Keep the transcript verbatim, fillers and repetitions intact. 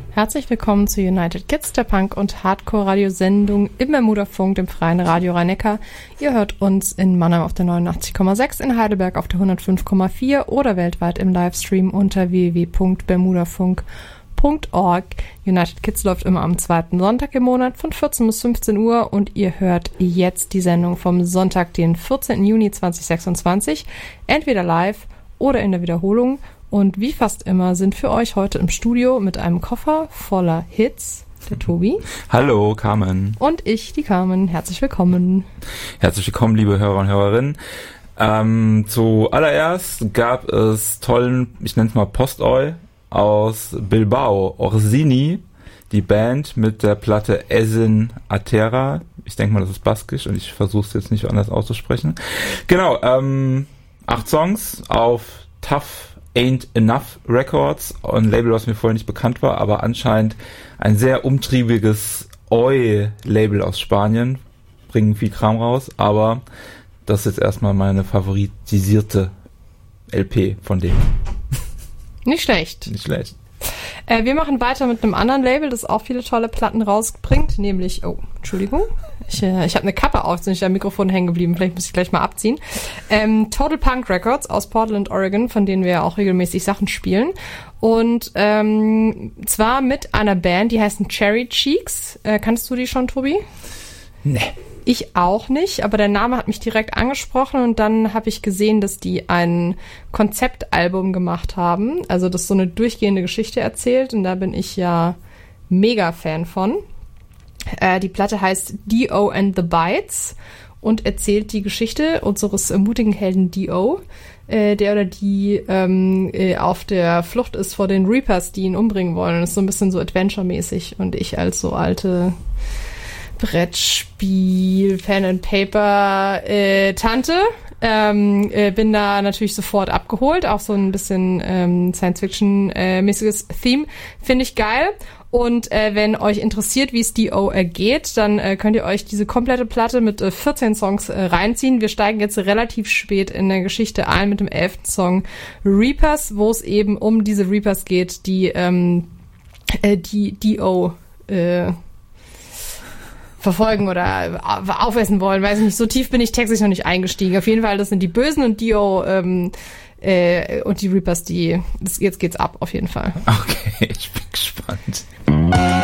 Herzlich willkommen zu United Kids, der Punk- und Hardcore-Radiosendung im Bermuda-Funk, dem freien Radio Rhein-Neckar. Ihr hört uns in Mannheim auf der neunundachtzig Komma sechs, in Heidelberg auf der hundertfünf Komma vier oder weltweit im Livestream unter w w w punkt bermudafunk punkt org. United Kids läuft immer am zweiten Sonntag im Monat von vierzehn bis fünfzehn Uhr und ihr hört jetzt die Sendung vom Sonntag, den vierzehnten Juni zweitausendsechsundzwanzig, entweder live oder in der Wiederholung. Und wie fast immer sind für euch heute im Studio mit einem Koffer voller Hits der Tobi. Hallo, Carmen. Und ich, die Carmen. Herzlich willkommen. Herzlich willkommen, liebe Hörer und Hörerinnen. Ähm, zuallererst gab es tollen, ich nenne es mal Postoi aus Bilbao, Orsini, die Band mit der Platte Esin Atera. Ich denke mal, das ist baskisch und ich versuche es jetzt nicht anders auszusprechen. Genau, ähm, acht Songs auf Tough Ain't Enough Records, ein Label, was mir vorher nicht bekannt war, aber anscheinend ein sehr umtriebiges Oi-Label aus Spanien, bringen viel Kram raus, aber das ist jetzt erstmal meine favoritisierte L P von denen. Nicht schlecht. Nicht schlecht. Äh, wir machen weiter mit einem anderen Label, das auch viele tolle Platten rausbringt, nämlich, oh, Entschuldigung, ich, äh, ich habe eine Kappe auf, sind nicht am Mikrofon hängen geblieben, vielleicht muss ich gleich mal abziehen. Ähm, Total Punk Records aus Portland, Oregon, von denen wir ja auch regelmäßig Sachen spielen. Und ähm, zwar mit einer Band, die heißen Cherry Cheeks. Äh, kannst du die schon, Tobi? Nee. Ich auch nicht, aber der Name hat mich direkt angesprochen und dann habe ich gesehen, dass die ein Konzeptalbum gemacht haben, also das so eine durchgehende Geschichte erzählt und da bin ich ja mega Fan von. Äh, die Platte heißt Dio and the Bites und erzählt die Geschichte unseres mutigen Helden Dio, äh, der oder die ähm, äh, auf der Flucht ist vor den Reapers, die ihn umbringen wollen. Und das ist so ein bisschen so Adventure-mäßig und ich als so alte Brettspiel, Pen and Paper äh, Tante. Ähm, äh, bin da natürlich sofort abgeholt. Auch so ein bisschen ähm, Science-Fiction-mäßiges äh, Theme. Finde ich geil. Und äh, wenn euch interessiert, wie es Dio ergeht, dann äh, könnt ihr euch diese komplette Platte mit äh, vierzehn Songs äh, reinziehen. Wir steigen jetzt relativ spät in der Geschichte ein mit dem elften Song Reapers, wo es eben um diese Reapers geht, die ähm, äh, die Dio äh, verfolgen oder aufessen wollen, weiß ich nicht, so tief bin ich textlich noch nicht eingestiegen. Auf jeden Fall, das sind die Bösen und Dio ähm, äh, und die Reapers, die, das, jetzt geht's ab, auf jeden Fall. Okay, ich bin gespannt.